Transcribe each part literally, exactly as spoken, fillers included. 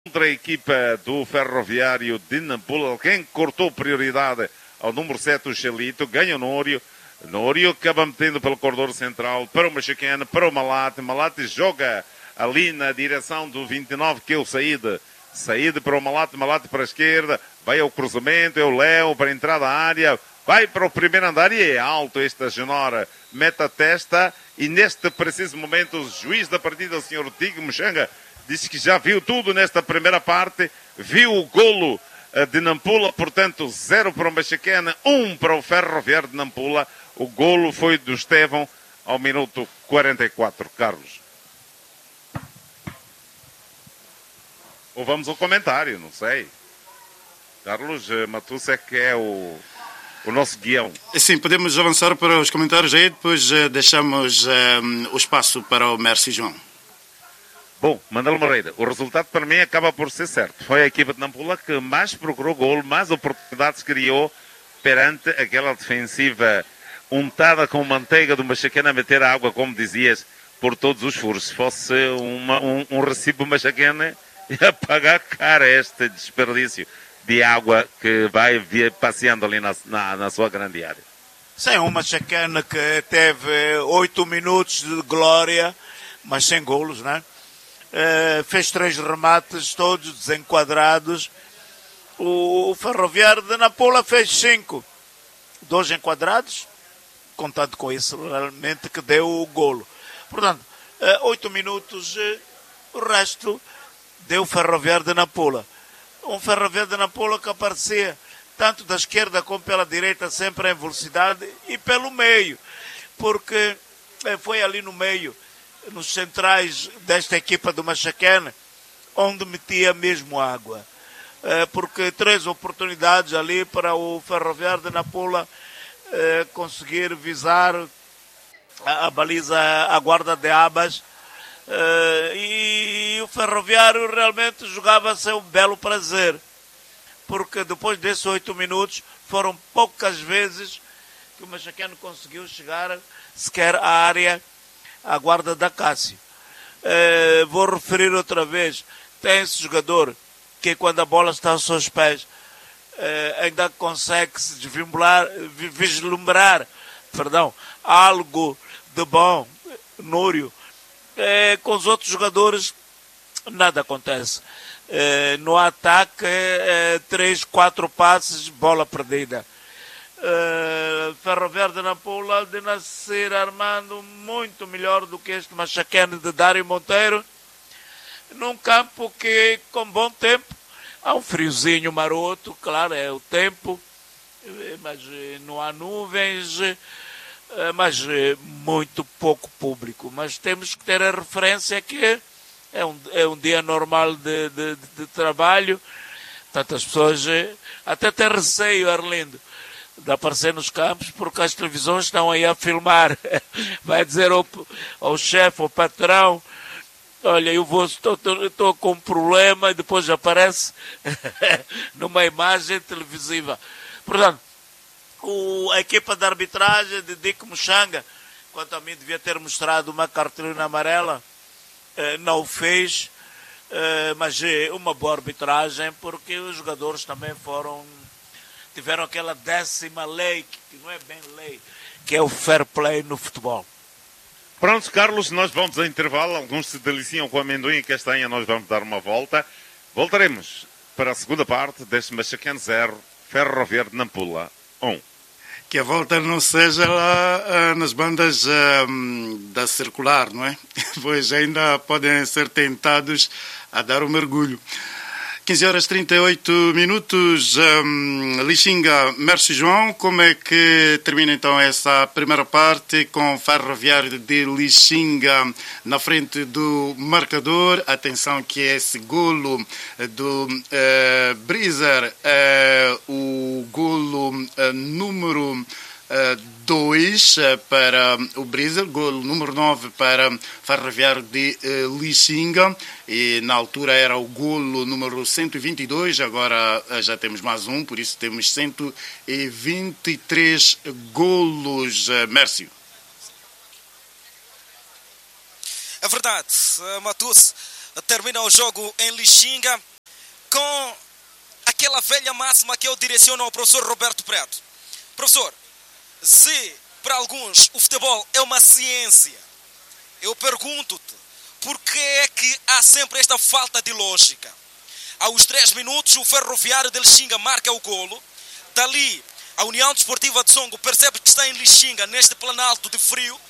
Contra a equipa do Ferroviário de Nampula, quem cortou prioridade ao número sete, o Chelito, ganha o Nório. Nório acaba metendo pelo corredor central para o Machaquena, para o Malate. Malate joga ali na direção do vinte e nove, que é o Saíde. Saíde para o Malate, Malate para a esquerda. Vai ao cruzamento, é o Léo para a entrada da área. Vai para o primeiro andar e é alto esta Genora. Mete a testa e neste preciso momento o juiz da partida, o senhor Tigo Mochanga, disse que já viu tudo nesta primeira parte. Viu o golo de Nampula, portanto zero para o Machaquena, um para o Ferroviário de Nampula. O golo foi do Estevão ao minuto quarenta e quatro. Carlos. Ou vamos ao comentário, não sei. Carlos Matus é que é o, o nosso guião. Sim, podemos avançar para os comentários aí, depois uh, deixamos uh, o espaço para o Mércio João. Bom, Mandela Moreira, o resultado para mim acaba por ser certo. Foi a equipa de Nampula que mais procurou golo, mais oportunidades criou perante aquela defensiva untada com manteiga do Machaquena a meter a água, como dizias, por todos os furos. Se fosse uma, um, um recibo Machaquena, ia pagar cara este desperdício de água que vai vir passeando ali na, na, na sua grande área. Sim, um Machaquena que teve oito minutos de glória, mas sem golos, né? Uh, fez três remates, todos desenquadrados. O, o Ferroviário de Nampula fez cinco, dois enquadrados, contando com isso realmente que deu o golo. Portanto, uh, oito minutos, uh, o resto deu o Ferroviário de Nampula. Um Ferroviário de Nampula que aparecia tanto da esquerda como pela direita, sempre em velocidade e pelo meio, porque uh, foi ali no meio, nos centrais desta equipa do Machaquena, onde metia mesmo água. É, porque três oportunidades ali para o Ferroviário de Nampula é, conseguir visar a, a baliza, a guarda de abas, é, e, e o Ferroviário realmente jogava sem um belo prazer, porque depois desses oito minutos foram poucas vezes que o Machaquena conseguiu chegar sequer à área, a guarda da Cássio. Eh, vou referir outra vez, tem esse jogador que quando a bola está aos seus pés eh, ainda consegue se desvislumbrar, vislumbrar perdão, algo de bom, Núrio. Eh, com os outros jogadores nada acontece. Eh, no ataque, eh, três, quatro passes, bola perdida. Uh, Ferroviário de Nampula de Nascer Armando muito melhor do que este Machaquena de Dário Monteiro, num campo que com bom tempo, há um friozinho maroto, claro, é o tempo, mas não há nuvens, mas muito pouco público. Mas temos que ter a referência que é um, é um dia normal de, de, de trabalho, tantas pessoas até têm receio, Arlindo, de aparecer nos campos, porque as televisões estão aí a filmar. Vai dizer ao, ao chefe, ao patrão, olha, eu vou, estou, estou com um problema, e depois aparece numa imagem televisiva. Portanto, o, a equipa de arbitragem de Dick Mochanga, quanto a mim devia ter mostrado uma cartolina amarela, eh, não o fez, eh, mas é uma boa arbitragem, porque os jogadores também foram... tiveram aquela décima lei, que não é bem lei, que é o fair play no futebol. Pronto, Carlos, nós vamos a intervalo. Alguns se deliciam com amendoim e castanha, nós vamos dar uma volta. Voltaremos para a segunda parte deste Machaquena zero, Ferroviário de Nampula um. Que a volta não seja lá uh, nas bandas uh, da circular, não é? Pois ainda podem ser tentados a dar o mergulho. quinze horas e trinta e oito minutos, um, Lixinga, Mércio João, como é que termina então essa primeira parte com o Ferroviário de Lixinga na frente do marcador? Atenção que esse golo do uh, Breezer é o golo uh, número dois uh, para o Breezer, golo número nove para Ferroviário de uh, Lixinga, e na altura era o golo número cento e vinte e dois, agora uh, já temos mais um, por isso temos cento e vinte e três golos. uh, Mércio. É verdade, Matus, termina o jogo em Lixinga. aquela velha máxima que eu direciono ao professor Roberto Preto. Professor, se para alguns o futebol é uma ciência, eu pergunto-te, por que é que há sempre esta falta de lógica? Aos três minutos, o Ferroviário de Lixinga marca o golo. Dali, a União Desportiva de Songo percebe que está em Lixinga, neste planalto de frio,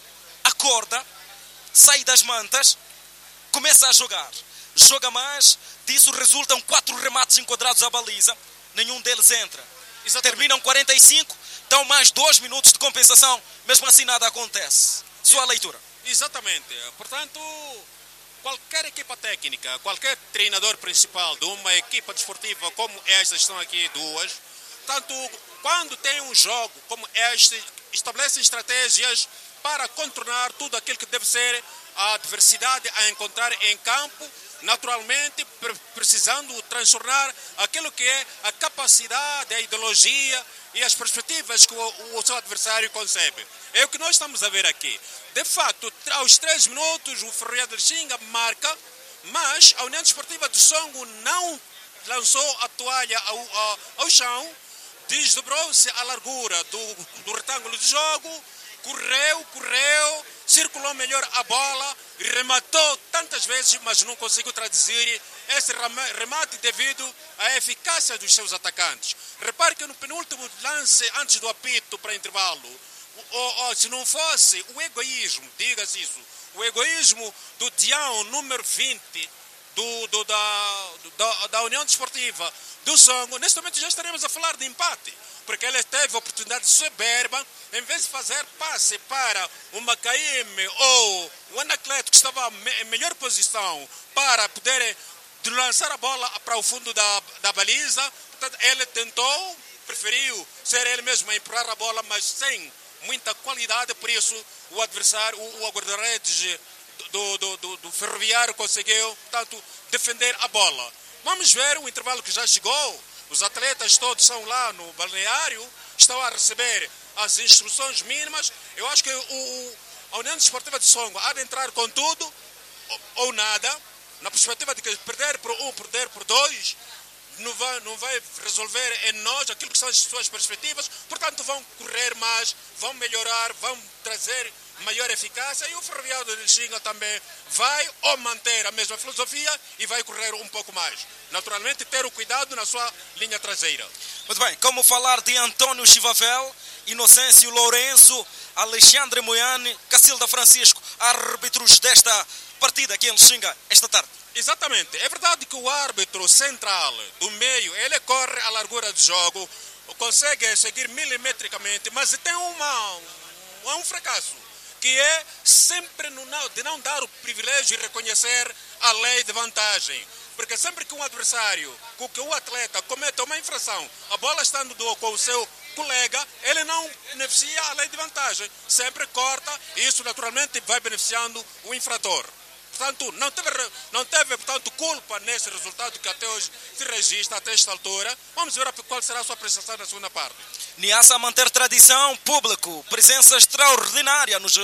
acorda, sai das mantas, começa a jogar. Joga mais, disso resultam quatro remates enquadrados à baliza, nenhum deles entra. Exatamente. Terminam quarenta e cinco, dão mais dois minutos de compensação, mesmo assim nada acontece. Sua leitura. Exatamente. Portanto, qualquer equipa técnica, qualquer treinador principal de uma equipa desportiva como esta, estão aqui duas, tanto quando tem um jogo como este, estabelece estratégias para contornar tudo aquilo que deve ser a adversidade a encontrar em campo, naturalmente precisando transformar aquilo que é a capacidade, a ideologia e as perspectivas que o, o seu adversário concebe. É o que nós estamos a ver aqui. De facto, aos três minutos o Ferroviário de Lixinga marca, mas a União Desportiva de Songo não lançou a toalha ao, ao, ao chão, desdobrou-se a largura do, do retângulo de jogo, correu, correu, circulou melhor a bola, rematou tantas vezes, mas não conseguiu traduzir esse remate devido à eficácia dos seus atacantes. Repare que no penúltimo lance, antes do apito para intervalo, ou, ou, se não fosse o egoísmo, diga-se isso, o egoísmo do Dião número vinte do, do, da, da, da União Desportiva do Songo, neste momento já estaremos a falar de empate, porque ele teve a oportunidade soberba, em vez de fazer passe para o Macaíme ou o Anacleto, que estava em melhor posição para poder lançar a bola para o fundo da, da baliza. Portanto, ele tentou, preferiu ser ele mesmo a empurrar a bola, mas sem muita qualidade, por isso o adversário, o, o guarda-redes do, do, do, do Ferroviário conseguiu, portanto, defender a bola. Vamos ver o intervalo que já chegou. Os atletas todos são lá no balneário, estão a receber as instruções mínimas. Eu acho que o, o, a União Desportiva de Songo há de entrar com tudo ou, ou nada, na perspectiva de que perder por um, perder por dois, não vai, não vai resolver em nós aquilo que são as suas perspectivas. Portanto, vão correr mais, vão melhorar, vão trazer maior eficácia, e o Ferroviário de Lixinga também vai ou manter a mesma filosofia e vai correr um pouco mais. Naturalmente, ter o cuidado na sua linha traseira. Muito bem, como falar de António Chivavel, Inocêncio Lourenço, Alexandre Moiane, Cacilda Francisco, árbitros desta partida aqui em Lixinga esta tarde? Exatamente, é verdade que o árbitro central do meio, ele corre a largura de jogo, consegue seguir milimetricamente, mas tem uma, um, um fracasso, que é sempre de não dar o privilégio e reconhecer a lei de vantagem. Porque sempre que um adversário, que o atleta cometa uma infração, a bola estando do, com o seu colega, ele não beneficia a lei de vantagem. Sempre corta e isso naturalmente vai beneficiando o infrator. Portanto, não teve, não teve portanto, culpa nesse resultado que até hoje se registra até esta altura. Vamos ver qual será a sua apreciação na segunda parte. Niassa a manter tradição, público, presença extraordinária nos, uh,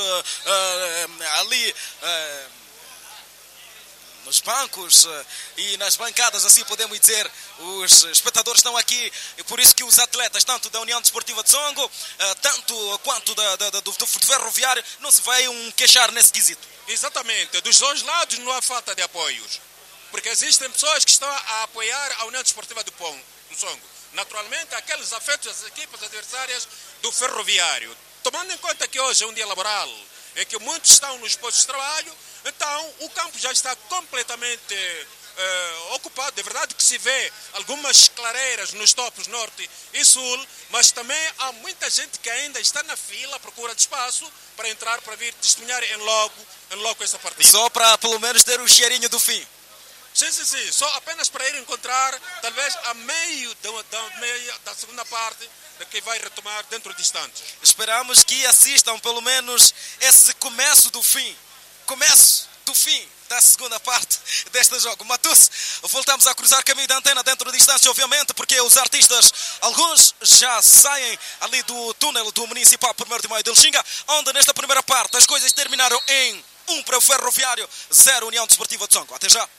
uh, ali uh, nos bancos uh, e nas bancadas, assim podemos dizer. Os espectadores estão aqui, e por isso que os atletas, tanto da União Desportiva de Songo, uh, tanto quanto da, da, da, do, do Ferroviário, não se vai um queixar nesse quesito. Exatamente, dos dois lados não há falta de apoios, porque existem pessoas que estão a apoiar a União Desportiva do, Pão, do Songo. Naturalmente, aqueles afetos às equipas adversárias do Ferroviário. Tomando em conta que hoje é um dia laboral, em que muitos estão nos postos de trabalho, então o campo já está completamente eh, ocupado. É verdade que se vê algumas clareiras nos topos norte e sul, mas também há muita gente que ainda está na fila à procura de espaço para entrar, para vir testemunhar em logo, em logo essa partida. Só para pelo menos ter o cheirinho do fim. Sim, sim, sim. Só apenas para ir encontrar, talvez a meio da, da, meio da segunda parte, que vai retomar dentro de instantes. Esperamos que assistam pelo menos esse começo do fim. Começo do fim da segunda parte deste jogo. Matus, voltamos a cruzar caminho da antena dentro de instância, obviamente, porque os artistas, alguns já saem ali do túnel do Municipal primeiro de Maio de Lixinga, onde nesta primeira parte as coisas terminaram em um para o Ferroviário, zero União Desportiva de Songo. Até já.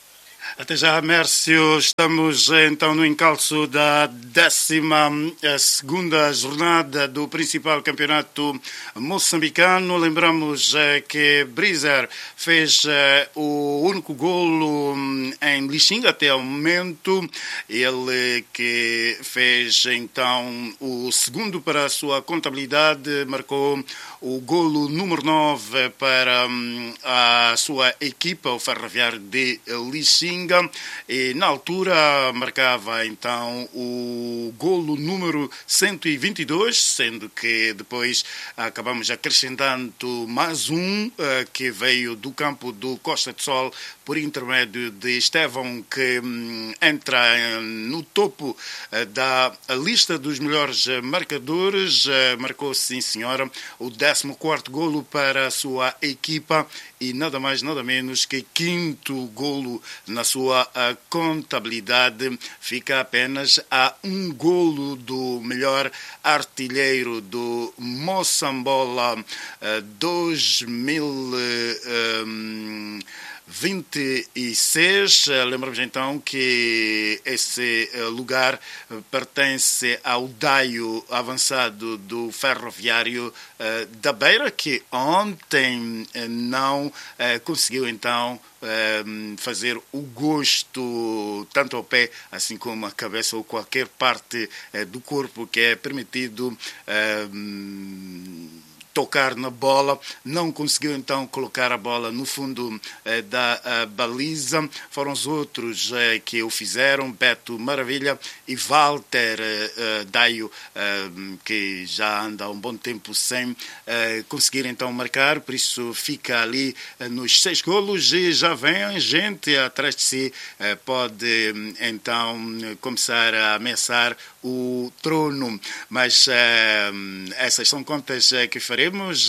Até já, Mércio. Estamos então no encalço da décima segunda jornada do principal campeonato moçambicano. Lembramos eh, que Breezer fez eh, o único golo em Lixinga até ao momento. Ele que fez então o segundo para a sua contabilidade, marcou o golo número nove para hum, a sua equipa, o Ferroviário de Lixinga. E na altura marcava então o golo número cento e vinte e dois, sendo que depois acabamos acrescentando mais um uh, que veio do campo do Costa do Sol por intermédio de Estevão, que um, entra uh, no topo uh, da lista dos melhores uh, marcadores. Uh, marcou, sim senhora, o décimo quarto golo para a sua equipa e nada mais, nada menos que quinto golo na sua a contabilidade. Fica apenas a um golo do melhor artilheiro do Moçambola uh, dois mil vinte e seis. Lembramos então que esse lugar pertence ao daio avançado do Ferroviário uh, da Beira, que ontem não uh, conseguiu então fazer o gosto tanto ao pé assim como à cabeça ou qualquer parte do corpo que é permitido tocar na bola. Não conseguiu então colocar a bola no fundo eh, da uh, baliza. Foram os outros eh, que o fizeram, Beto Maravilha e Walter uh, Daio, uh, que já anda há um bom tempo sem uh, conseguir então marcar, por isso fica ali uh, nos seis golos e já vem gente atrás de si, uh, pode então começar a ameaçar o trono, mas uh, essas são contas uh, que faremos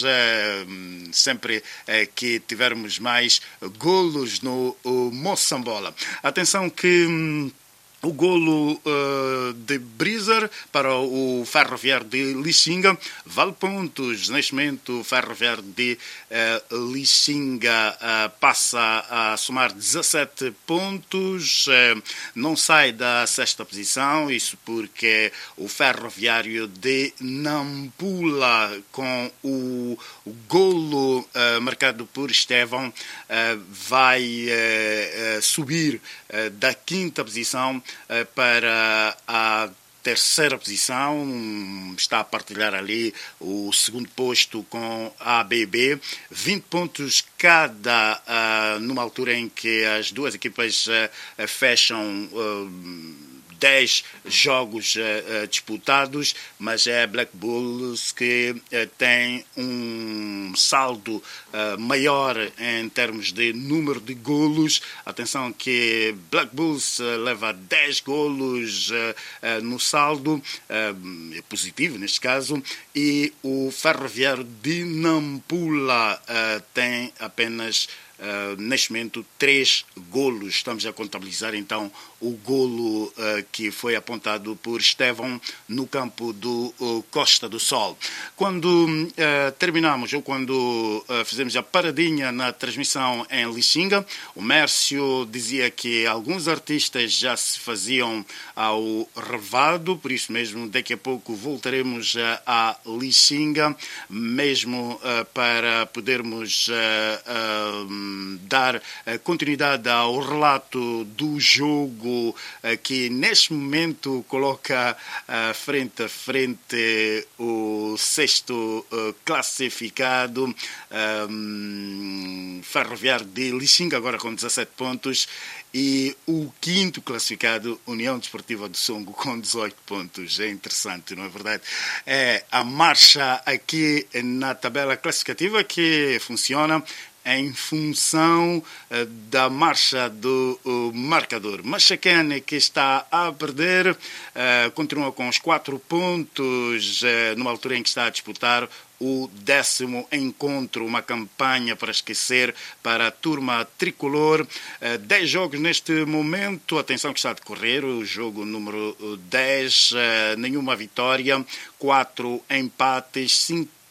uh, sempre uh, que tivermos mais golos no uh, Moçambola. Atenção que um, o golo uh, de Breezer para o Ferroviário de Lixinga vale pontos. Neste momento, o Ferroviário de uh, Lixinga uh, passa a somar dezassete pontos, uh, não sai da sexta posição, isso porque o Ferroviário de Nampula, com o, o golo uh, marcado por Estevão, uh, vai uh, uh, subir uh, da quinta posição para a terceira posição, está a partilhar ali o segundo posto com a A B B, vinte pontos cada, uh, numa altura em que as duas equipas uh, fecham uh, dez jogos uh, disputados, mas é Black Bulls que uh, tem um saldo uh, maior em termos de número de golos. Atenção que Black Bulls uh, leva dez golos uh, uh, no saldo, uh, é positivo neste caso, e o Ferroviário de Nampula uh, tem apenas Uh, neste momento três golos. Estamos a contabilizar então o golo uh, que foi apontado por Estevão no campo do uh, Costa do Sol. Quando uh, terminamos, ou quando uh, fizemos a paradinha na transmissão em Lixinga, o Mércio dizia que alguns artistas já se faziam ao relevado, por isso mesmo daqui a pouco voltaremos uh, a Lixinga, mesmo uh, para podermos uh, uh, dar uh, continuidade ao relato do jogo uh, que neste momento coloca uh, frente a frente o sexto uh, classificado, um, Ferroviário de Lixinga, agora com dezassete pontos, e o quinto classificado, União Desportiva do Songo, com dezoito pontos. É interessante, não é verdade? É a marcha aqui na tabela classificativa que funciona em função uh, da marcha do uh, marcador. Machacane, que está a perder, uh, continua com os quatro pontos, uh, numa altura em que está a disputar o décimo encontro, uma campanha para esquecer para a turma tricolor. Uh, dez jogos neste momento, atenção que está a decorrer o jogo número dez, uh, nenhuma vitória, quatro empates, cinco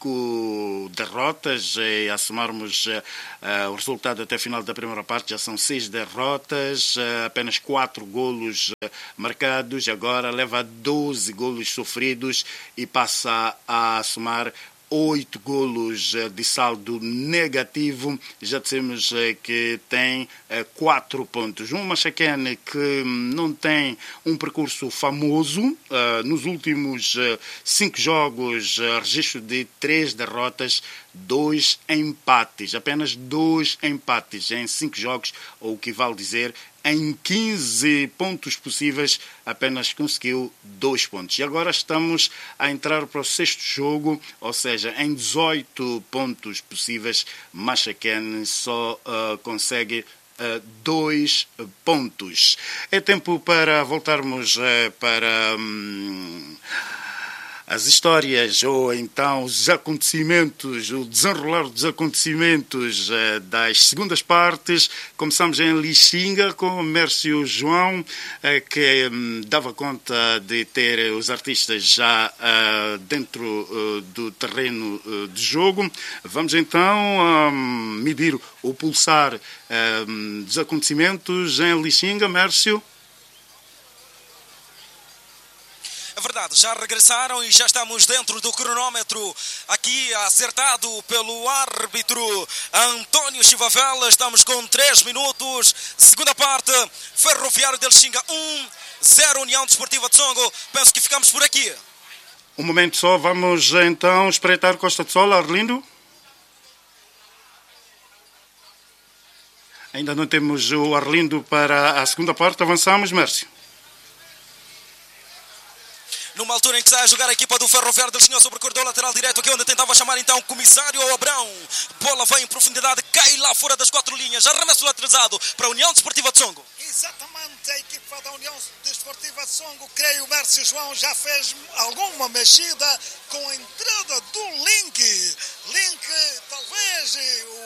cinco derrotas, e a somarmos uh, o resultado até a final da primeira parte, já são seis derrotas, uh, apenas quatro golos uh, marcados, agora leva doze golos sofridos e passa a somar oito golos de saldo negativo. Já dissemos que tem quatro pontos. Um Machacane que não tem um percurso famoso. Nos últimos cinco jogos, registro de três derrotas, dois empates. Apenas dois empates em cinco jogos, o que vale dizer, em quinze pontos possíveis, apenas conseguiu dois pontos. E agora estamos a entrar para o sexto jogo, ou seja, em dezoito pontos possíveis, Machacane só uh, consegue uh, dois pontos. É tempo para voltarmos uh, para... Um, as histórias ou então os acontecimentos, o desenrolar dos acontecimentos uh, das segundas partes. Começamos em Lixinga com o Mércio João, uh, que um, dava conta de ter os artistas já uh, dentro uh, do terreno uh, de jogo. Vamos então um, medir o pulsar uh, dos acontecimentos em Lixinga. Mércio? É verdade, já regressaram e já estamos dentro do cronómetro, aqui acertado pelo árbitro António Chivavela. Estamos com três minutos, segunda parte, Ferroviário de Lixinga um, zero União Desportiva de Songo. Penso que ficamos por aqui. Um momento só, vamos então espreitar Costa de Sol, Arlindo. Ainda não temos o Arlindo para a segunda parte, avançamos, Mércio. Numa altura em que sai a jogar a equipa do Ferroviário de Lixinga sobre o corredor lateral direito, aqui onde tentava chamar então o comissário ao Abrão. Bola vem em profundidade, cai lá fora das quatro linhas. Arremesso lateralizado para a União Desportiva de Songo. Exatamente, a equipa da União Desportiva de Songo, creio o Mércio João já fez alguma mexida com a entrada do Link. Link, talvez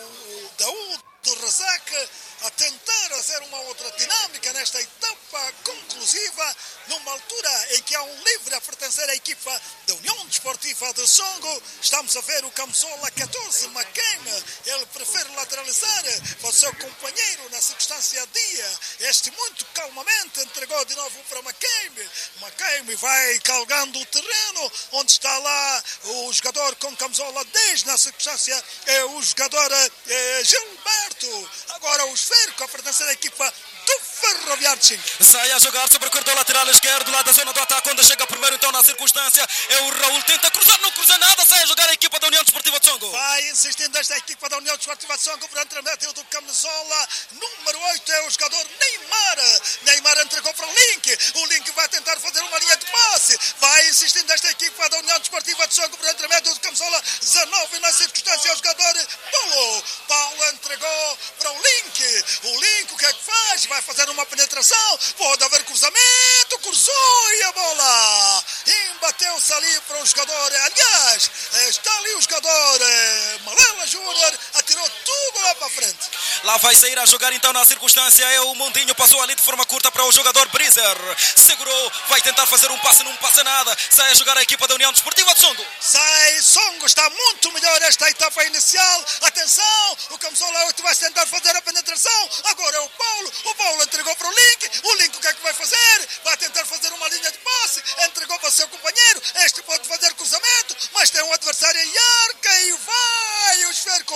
o Daúd do Razak, a tentar fazer uma outra dinâmica nesta etapa conclusiva, numa altura em que há um livre a pertencer à equipa da União Desportiva de Songo. Estamos a ver o camisola catorze, McCain, ele prefere lateralizar para o seu companheiro na circunstância dia. Este muito calmamente entregou de novo para McCain. McCain vai calgando o terreno, onde está lá o jogador com camisola dez, na circunstância é o jogador é, Gilberto. Agora o esférico a pertencer à equipa do Ferroviário de Lixinga. Sai a jogar sobre o corredor lateral esquerdo, lá da zona do ataque, quando chega primeiro então na circunstância, é o Raul, tenta cruzar, não cruza nada, sai a jogar a equipa da União Desportiva de Songo. Vai insistindo esta equipa da União Desportiva de Songo, por intermédio do camisola número oito, é o jogador Neymar. Neymar entregou para o Link, o Link vai tentar fazer uma linha de passe, vai insistindo esta equipa da União Desportiva de Songo, por intermédio do camisola dezanove, na circunstância é o jogador Paulo. Paulo entregou para o Link, o Link o que é que faz? Vai fazer uma penetração, pode haver cruzamento, cruzou e a bola embateu-se ali para o jogador. Aliás, está ali o jogador Malela Júnior, atirou tudo lá para a frente. Lá vai sair a jogar então na circunstância, é o Montinho, passou ali de forma curta para o jogador Brizer, segurou, vai tentar fazer um passe, não passa nada, sai a jogar a equipa da União Desportiva de Songo. Sai, Songo está muito melhor esta etapa inicial, atenção, o camisola oito vai tentar fazer a penetração, agora é o Paulo, o Paulo entregou para o Link, o Link o que é que vai fazer? Vai tentar fazer uma linha de passe, entregou para o seu companheiro, este pode fazer cruzamento, mas tem um adversário em arca e vai o esférico,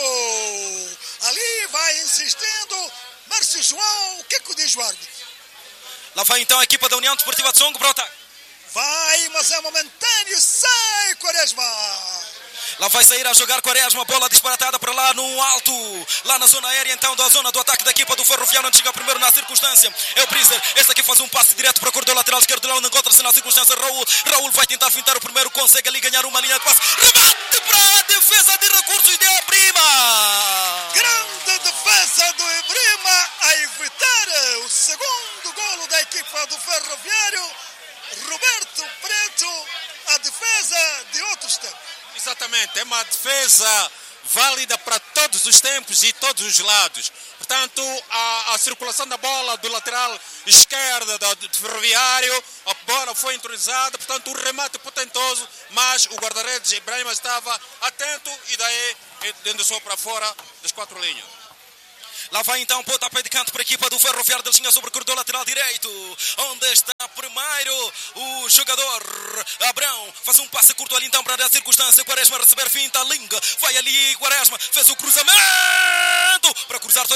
ali vai insistindo, Mércio João, o que é que diz o árbitro? Lá vai então a equipa da União Desportiva de Songo para o ataque. Vai, mas é momentâneo, sai Quaresma. Lá vai sair a jogar Quaresma, bola disparatada para lá no alto, lá na zona aérea então da zona do ataque da equipa do Ferroviário, onde chega primeiro na circunstância, é o Brizer, este aqui faz um passe direto para o corredor lateral esquerdo, lá onde encontra-se na circunstância Raul, Raul vai tentar fintar o primeiro, consegue ali ganhar uma linha de passe, remate para a defesa de recursos de Ebrima. Grande defesa do Ebrima a evitar o segundo golo da equipa do Ferroviário, Roberto Preto, a defesa de outros tempos. Exatamente, é uma defesa válida para todos os tempos e todos os lados. Portanto, a, a circulação da bola do lateral esquerdo do, do Ferroviário, a bola foi introduziada, portanto, um remate potentoso, mas o guarda-redes Ibrahima estava atento e daí endereçou para fora das quatro linhas. Lá vai então o pontapé de canto para a equipa do Ferroviário. Ele tinha sobre o corredor lateral direito, onde está primeiro o jogador Abrão. Faz um passe curto ali então para a circunstância. Quaresma receber finta, Linga vai ali, Quaresma fez o cruzamento para cruzar